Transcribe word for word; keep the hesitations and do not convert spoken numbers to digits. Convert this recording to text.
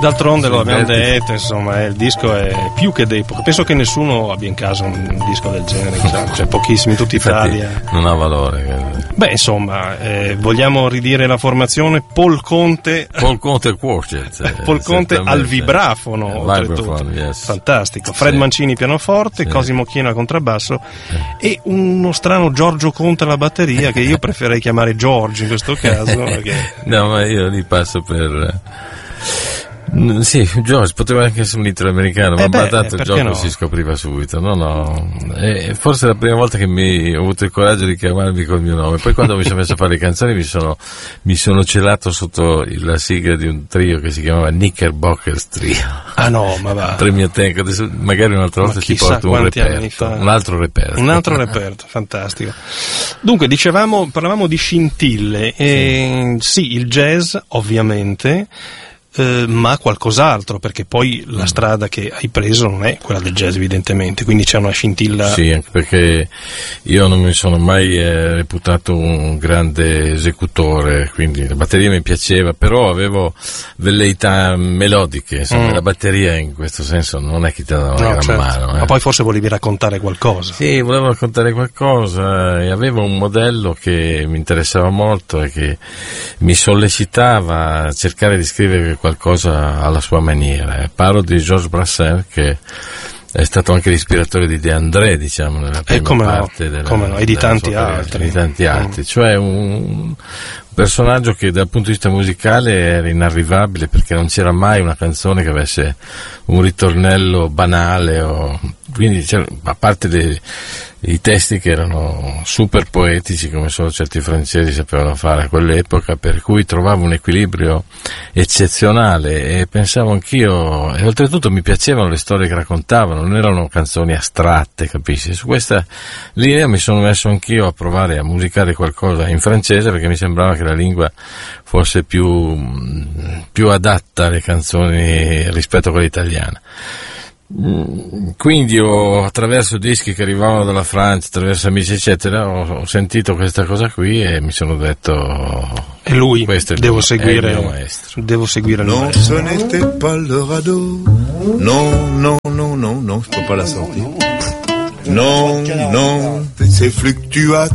D'altronde lo abbiamo detto, insomma, eh, il disco è più che d'epoca. Penso che nessuno abbia in casa un, un disco del genere, diciamo. Cioè pochissimi, tutta Italia. Non ha valore. Beh, insomma, eh, vogliamo ridire la formazione Paul Conte. Paul Conte Quartet. Paul Conte al vibrafono, oltretutto. Yes. Fantastico. Fred sì. Mancini pianoforte, sì. Cosimo Chiena al contrabbasso sì. e uno strano Giorgio Conte alla batteria, che io preferirei chiamare George in questo caso. Perché... No, ma io li passo per... Sì, George poteva anche essere un italo-americano, eh ma beh, tanto il gioco no? si scopriva subito. No, no. E forse è la prima volta che mi ho avuto il coraggio di chiamarmi col mio nome. Poi quando mi sono messo a fare le canzoni mi sono, mi sono celato sotto la sigla di un trio che si chiamava Knickerbockers Trio. Ah no, ma va. Per il mio tempo, adesso magari un'altra volta ti porto un reperto, un altro reperto. Un altro reperto, fantastico. Dunque, dicevamo, parlavamo di scintille. E, sì. sì, il jazz, ovviamente. Eh, ma qualcos'altro, perché poi la strada che hai preso non è quella del jazz evidentemente, quindi c'è una scintilla. Sì, anche perché io non mi sono mai eh, reputato un grande esecutore, quindi la batteria mi piaceva, però avevo velleità melodiche, insomma, mm. la batteria in questo senso non è che ti dà una no, gran certo. mano. Eh. Ma poi forse volevi raccontare qualcosa. Sì, volevo raccontare qualcosa e avevo un modello che mi interessava molto e che mi sollecitava a cercare di scrivere qualcosa alla sua maniera. Parlo di Georges Brassens, che è stato anche l'ispiratore di De André, diciamo, nella prima e come parte no, della, come no, e di tanti altri, di tanti altri. Mm. Cioè un personaggio che dal punto di vista musicale era inarrivabile, perché non c'era mai una canzone che avesse un ritornello banale, o quindi a parte dei, i testi che erano super poetici, come solo certi francesi sapevano fare a quell'epoca, per cui trovavo un equilibrio eccezionale e pensavo anch'io, e oltretutto mi piacevano le storie che raccontavano, non erano canzoni astratte, capisci? Su questa linea mi sono messo anch'io a provare a musicare qualcosa in francese, perché mi sembrava che la lingua fosse più, più adatta alle canzoni rispetto a quella italiana. Quindi ho, attraverso dischi che arrivavano dalla Francia, attraverso amici eccetera, ho, ho sentito questa cosa qui e mi sono detto è lui, questo è devo mio, seguire è il mio maestro. Devo seguire il non, maestro. Non, ce n'était pas le radeau. Non, non, non, non, non, je peux pas la sortir. Non, non, c'est fluctuateur.